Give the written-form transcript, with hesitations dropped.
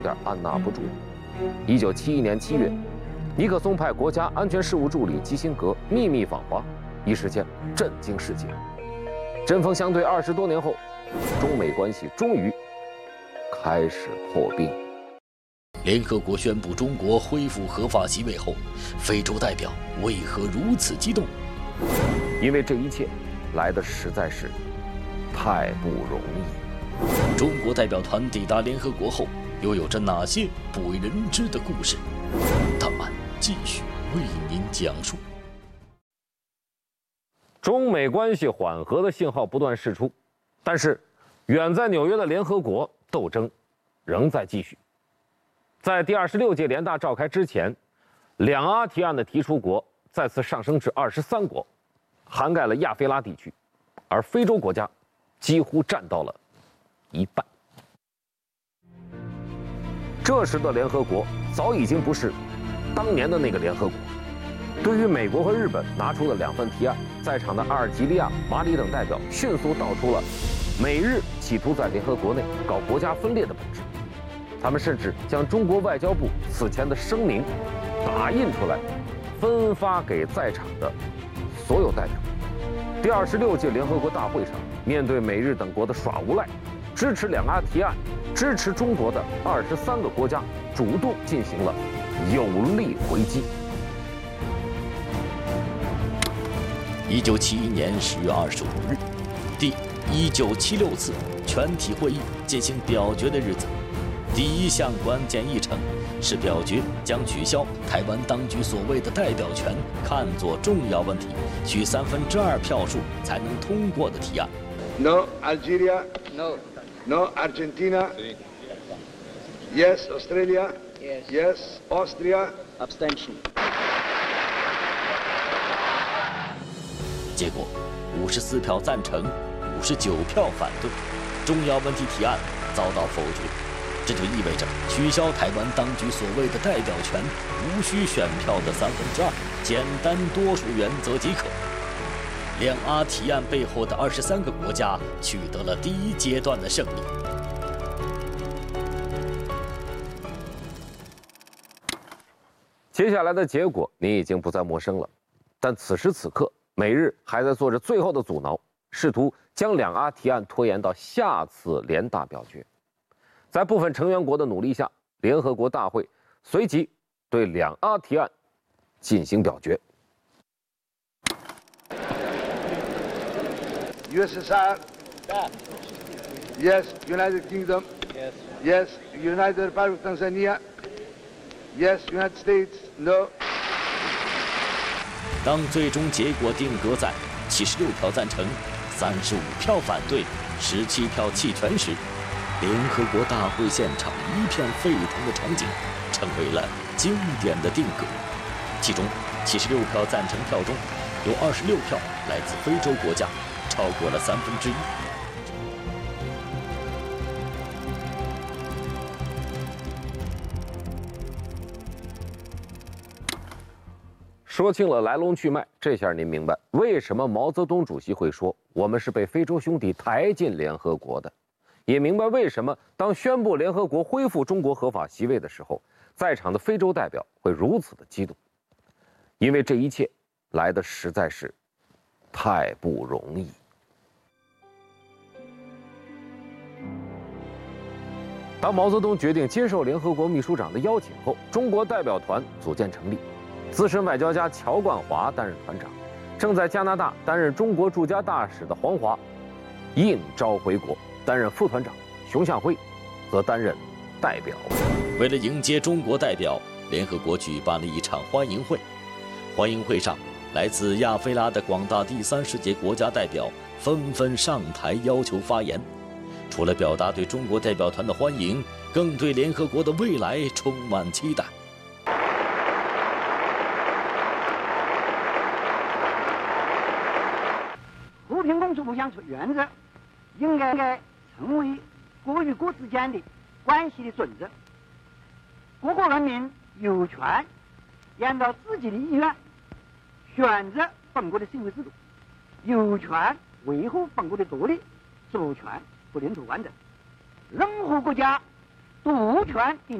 点按捺不住。1971年7月，尼克松派国家安全事务助理基辛格秘密访华，一时间震惊世界。针锋相对20多年后，中美关系终于开始破冰。 联合国宣布中国恢复合法席位后，非洲代表为何如此激动？ 因为这一切来的实在是太不容易。 中国代表团抵达联合国后，又有着哪些不为人知的故事？档案继续为您讲述。 中美关系缓和的信号不断释出，但是远在纽约的联合国斗争仍在继续。在第26届联大召开之前，两阿提案的提出国再次上升至23国，涵盖了亚非拉地区，而非洲国家几乎占到了一半。这时的联合国早已经不是当年的那个联合国。对于美国和日本拿出的2份提案，在场的阿尔及利亚、马里等代表迅速道出了美日企图在联合国内搞国家分裂的本质。他们甚至将中国外交部此前的声明打印出来，分发给在场的所有代表。第26届联合国大会上，面对美日等国的耍无赖，支持两阿提案、支持中国的23个国家主动进行了有力回击。 1971年10月25日，第1976次全体会议进行表决的日子。第一项关键议程是表决将取消台湾当局所谓的代表权看作重要问题，需2/3票数才能通过的提案。 No Algeria. No. No Argentina. Yes Australia. Yes. Yes Austria. Abstention. 结果54票赞成，59票反对，重要问题提案遭到否决。这就意味着取消台湾当局所谓的代表权，无需选票的2/3，简单多数原则即可。两阿提案背后的23个国家取得了第一阶段的胜利。 接下来的结果你已经不再陌生了，但此时此刻，美日还在做着最后的阻挠，试图将两阿提案拖延到下次联大表决。在部分成员国的努力下，联合国大会随即对两阿提案进行表决。 USSR. Yes United Kingdom. Yes. Yes United Republic of Tanzania. Yes United States. No. 当最终结果定格在76票赞成、35票反对、17票弃权时，联合国大会现场一片沸腾的场景，成为了经典的定格。其中76票赞成票中，有26票来自非洲国家，超过了1/3。 说清了来龙去脉，这下您明白为什么毛泽东主席会说我们是被非洲兄弟抬进联合国的，也明白为什么当宣布联合国恢复中国合法席位的时候，在场的非洲代表会如此的激动。因为这一切来的实在是太不容易。当毛泽东决定接受联合国秘书长的邀请后，中国代表团组建成立。资深外交家乔冠华担任团长，正在加拿大担任中国驻加大使的黄华应召回国，担任副团长；熊向晖则担任代表。 为了迎接中国代表，联合国举办了一场欢迎会。欢迎会上，来自亚非拉的广大第三世界国家代表纷纷上台要求发言。除了表达对中国代表团的欢迎，更对联合国的未来充满期待。 和平共处不相处原则应该成为国与国之间的关系的准则。各国人民有权按照自己的意愿选择本国的社会制度，有权维护本国的独立、主权和领土完整。任何国家独权顶